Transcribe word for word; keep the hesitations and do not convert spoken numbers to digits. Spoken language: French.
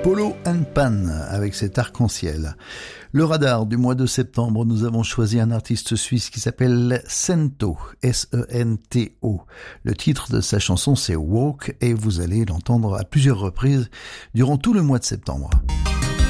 Polo and Pan avec cet arc-en-ciel. Le radar du mois de septembre, nous avons choisi un artiste suisse qui s'appelle Sento, S E N T O. Le titre de sa chanson c'est Walk et vous allez l'entendre à plusieurs reprises durant tout le mois de septembre.